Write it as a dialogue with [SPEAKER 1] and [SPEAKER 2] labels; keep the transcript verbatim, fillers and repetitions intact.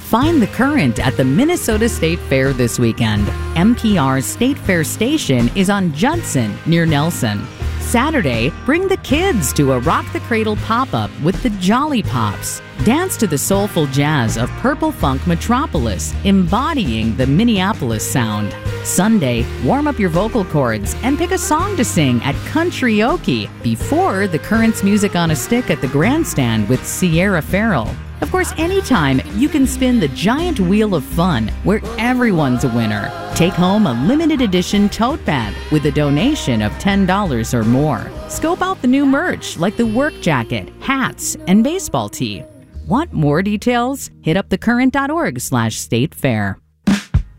[SPEAKER 1] Find the Current at the Minnesota State Fair this weekend. M P R's State Fair station is on Judson near Nelson. Saturday, bring the kids to a Rock the Cradle pop-up with the Jolly Pops. Dance to the soulful jazz of Purple Funk Metropolis, embodying the Minneapolis sound. Sunday, warm up your vocal cords and pick a song to sing at Country-oke before the Current's Music on a Stick at the Grandstand with Sierra Farrell. Of course, anytime you can spin the giant wheel of fun where everyone's a winner. Take home a limited edition tote bag with a donation of ten dollars or more. Scope out the new merch like the work jacket, hats, and baseball tee. Want more details? Hit up thecurrent dot org slash state fair.